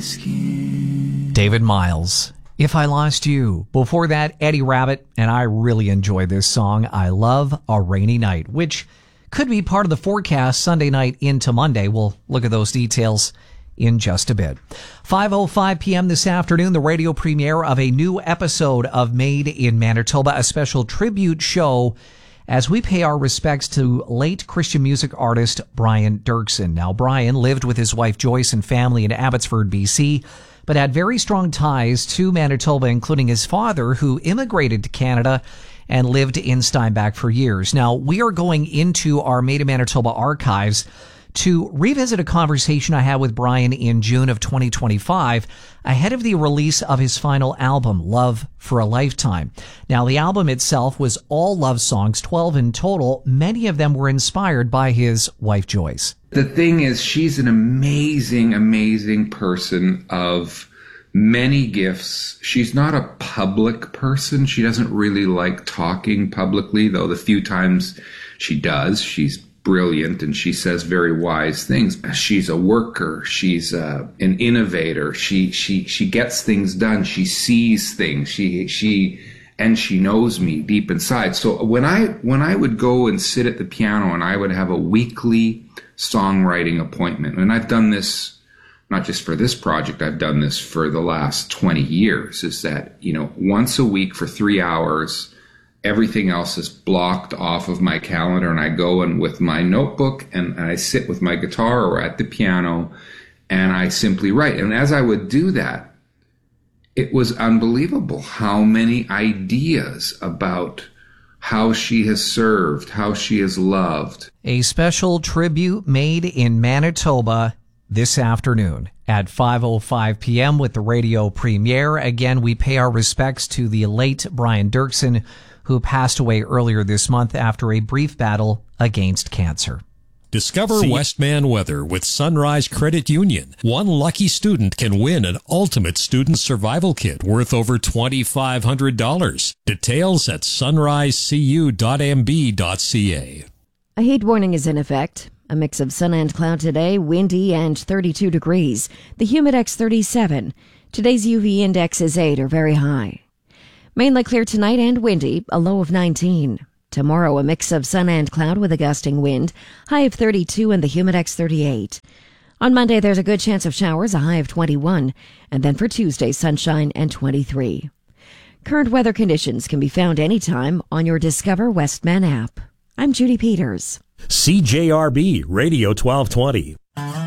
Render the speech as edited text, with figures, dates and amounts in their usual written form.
David Miles, If I Lost You. Before that, Eddie Rabbitt, and I really enjoyed this song, I Love a Rainy Night, which could be part of the forecast Sunday night into Monday. We'll look at those details in just a bit. 5:05 p.m. this afternoon, the radio premiere of a new episode of Made in Manitoba, a special tribute show as we pay our respects to late Christian music artist Brian Dirksen. Now, Brian lived with his wife Joyce and family in Abbotsford, BC, but had very strong ties to Manitoba, including his father, who immigrated to Canada and lived in Steinbach for years. Now, we are going into our Made in Manitoba archives to revisit a conversation I had with Brian in June of 2025 ahead of the release of his final album, Love for a Lifetime. Now, the album itself was all love songs, 12 in total. Many of them were inspired by his wife, Joyce. The thing is, she's an amazing, amazing person of many gifts. She's not a public person. She doesn't really like talking publicly, though the few times she does, she's brilliant and she says very wise things. She's a worker. She's an innovator. She gets things done. She sees things. She knows me deep inside. So when I would go and sit at the piano and I would have a weekly songwriting appointment, and I've done this not just for this project, I've done this for the last 20 years, is that, once a week for 3 hours, everything else is blocked off of my calendar, and I go in with my notebook and I sit with my guitar or at the piano and I simply write. And as I would do that, it was unbelievable how many ideas about how she has served, how she has loved. A special tribute Made in Manitoba this afternoon at 5:05 p.m. with the radio premiere. Again, we pay our respects to the late Brian Dirksen, who passed away earlier this month after a brief battle against cancer. Discover Westman weather with Sunrise Credit Union. One lucky student can win an ultimate student survival kit worth over $2,500. Details at sunrisecu.mb.ca. A heat warning is in effect. A mix of sun and cloud today, windy and 32 degrees. The Humidex 37. Today's UV index is 8 or very high. Mainly clear tonight and windy, a low of 19. Tomorrow, a mix of sun and cloud with a gusting wind, high of 32 and the Humidex 38. On Monday, there's a good chance of showers, a high of 21. And then for Tuesday, sunshine and 23. Current weather conditions can be found anytime on your Discover Westman app. I'm Judy Peters. CJRB Radio 1220.